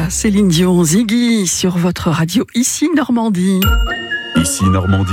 Voilà, Céline Dion, Ziggy sur votre radio Ici Normandie. Ici Normandie,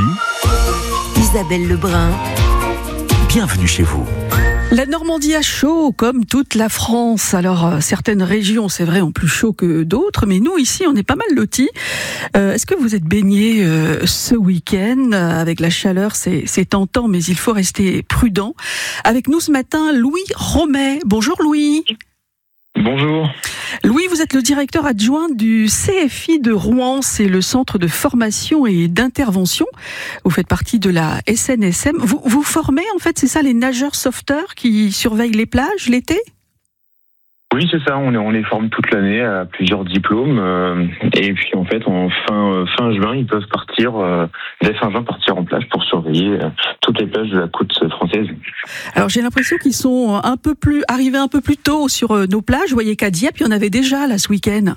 Isabelle Lebrun. bienvenue chez vous. La Normandie a chaud, comme toute la France. Alors, certaines régions, c'est vrai, ont plus chaud que d'autres, mais nous, ici, on est pas mal lotis. Est-ce que vous êtes baignés ce week-end? Avec la chaleur, c'est tentant, mais il faut rester prudent. Avec nous ce matin, Louis Romet. Bonjour Louis. Bonjour. Louis, vous êtes le directeur adjoint du CFI de Rouen, c'est le centre de formation et d'intervention. Vous faites partie de la SNSM. Vous formez, en fait, c'est ça, les nageurs sauveteurs qui surveillent les plages l'été ? Oui, c'est ça, on les forme toute l'année à plusieurs diplômes. Et puis, en fait, en fin juin, ils peuvent partir, dès fin juin, partir en plage pour surveiller toutes les plages de la côte française. Alors, j'ai l'impression qu'ils sont arrivés un peu plus tôt sur nos plages. Vous voyez qu'à Dieppe, il y en avait déjà, là, ce week-end.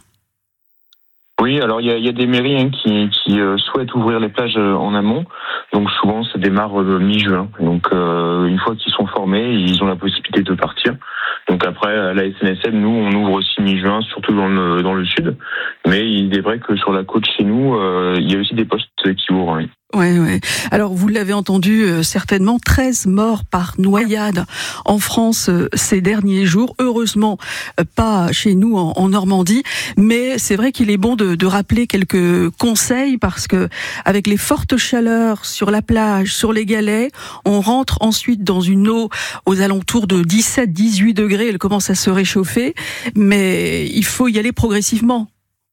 Oui, alors il y a des mairies qui souhaitent ouvrir les plages en amont. Donc, souvent, ça démarre mi-juin. Donc, une fois qu'ils sont formés, ils ont la possibilité de partir. Donc après, à la SNSM, nous, on ouvre aussi mi-juin, surtout dans le sud. Mais il est vrai que sur la côte chez nous, il y a aussi des postes qui ouvrent. Oui. Ouais. Alors, vous l'avez entendu certainement, 13 morts par noyade en France ces derniers jours. Heureusement, pas chez nous en Normandie. Mais c'est vrai qu'il est bon de rappeler quelques conseils parce que avec les fortes chaleurs sur la plage, sur les galets, on rentre ensuite dans une eau aux alentours de 17-18 degrés. Elle commence à se réchauffer. Mais il faut y aller progressivement.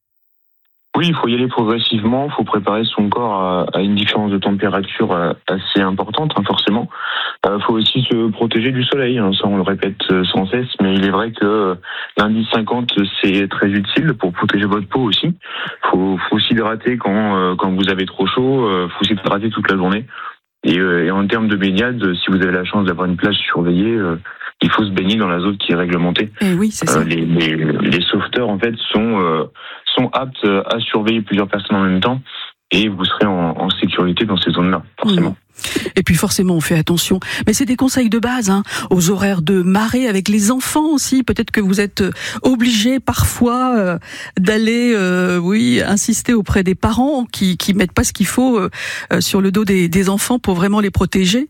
Oui, il faut y aller progressivement, il faut préparer son corps à une différence de température assez importante, forcément. Il faut aussi se protéger du soleil, ça on le répète sans cesse, mais il est vrai que l'indice 50 c'est très utile pour protéger votre peau aussi. Faut s'hydrater quand vous avez trop chaud, faut s'hydrater toute la journée. Et en termes de baignade, si vous avez la chance d'avoir une plage surveillée, il faut se baigner dans la zone qui est réglementée. Et oui, c'est ça. Les sauveteurs en fait sont aptes à surveiller plusieurs personnes en même temps et vous serez en sécurité dans ces zones-là, forcément. Et puis forcément, on fait attention. Mais c'est des conseils de base, aux horaires de marée avec les enfants aussi. Peut-être que vous êtes obligé parfois d'aller, insister auprès des parents qui mettent pas ce qu'il faut sur le dos des enfants pour vraiment les protéger.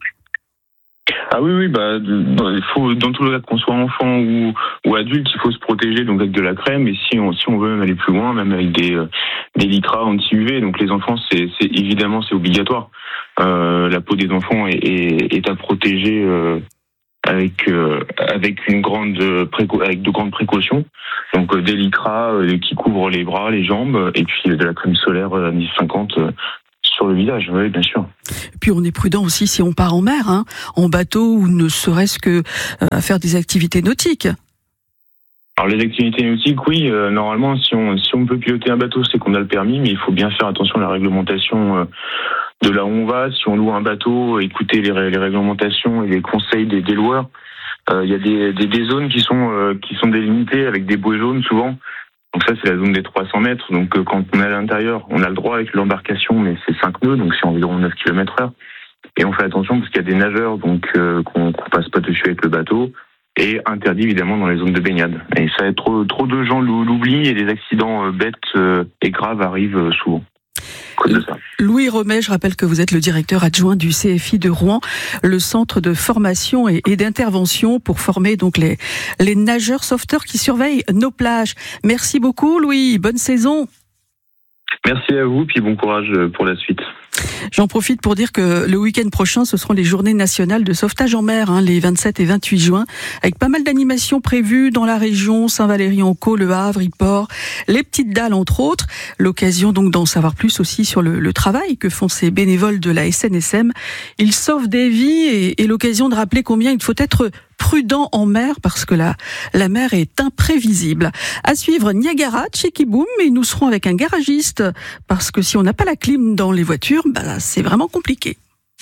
Ah oui, il faut, dans tout le cas, qu'on soit enfant ou adulte, il faut se protéger donc avec de la crème. Et si on veut même aller plus loin, même avec des lycras anti-UV. Donc les enfants, c'est évidemment c'est obligatoire. La peau des enfants est à protéger avec de grandes précautions. Donc des lycras qui couvrent les bras, les jambes, et puis de la crème solaire indice 50. Sur le visage, oui, bien sûr. Et puis on est prudent aussi si on part en mer, en bateau ou ne serait-ce que à faire des activités nautiques. Alors les activités nautiques, oui, normalement si on peut piloter un bateau, c'est qu'on a le permis, mais il faut bien faire attention à la réglementation de là où on va. Si on loue un bateau, écoutez les réglementations et les conseils des loueurs. Il y a des zones qui sont délimitées avec des bouées jaunes souvent. Donc ça, c'est la zone des 300 mètres. Donc quand on est à l'intérieur, on a le droit avec l'embarcation, mais c'est 5 nœuds, donc c'est environ 9 km/h. Et on fait attention parce qu'il y a des nageurs donc qu'on passe pas dessus avec le bateau. Et interdit évidemment dans les zones de baignade. Et ça, trop de gens l'oublient et des accidents bêtes et graves arrivent souvent. Louis Romet, je rappelle que vous êtes le directeur adjoint du CFI de Rouen, le centre de formation et d'intervention pour former donc les nageurs sauveteurs qui surveillent nos plages. Merci beaucoup Louis, bonne saison. Merci à vous, puis bon courage pour la suite. J'en profite pour dire que le week-end prochain, ce seront les journées nationales de sauvetage en mer, les 27 et 28 juin, avec pas mal d'animations prévues dans la région, Saint-Valery-en-Caux, Le Havre, Yport, les Petites Dalles entre autres. L'occasion donc d'en savoir plus aussi sur le travail que font ces bénévoles de la SNSM. Ils sauvent des vies et l'occasion de rappeler combien il faut être prudent en mer parce que la mer est imprévisible. À suivre Niagara, Cheeky Boom, et nous serons avec un garagiste parce que si on n'a pas la clim dans les voitures, c'est vraiment compliqué.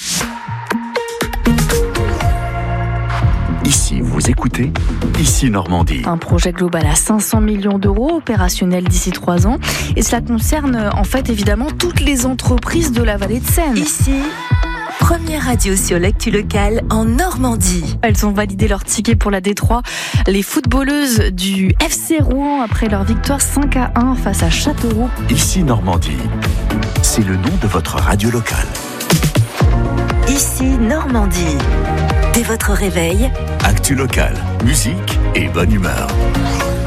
Ici, vous écoutez Ici Normandie. Un projet global à 500 millions d'euros, opérationnel d'ici 3 ans. Et cela concerne en fait évidemment toutes les entreprises de la vallée de Seine. Ici, première radio sur l'actu locale en Normandie. Elles ont validé leur ticket pour la D3. Les footballeuses du FC Rouen après leur victoire 5-1 face à Châteauroux. Ici Normandie, c'est le nom de votre radio locale. Ici Normandie. Dès votre réveil, Actu locale, musique et bonne humeur.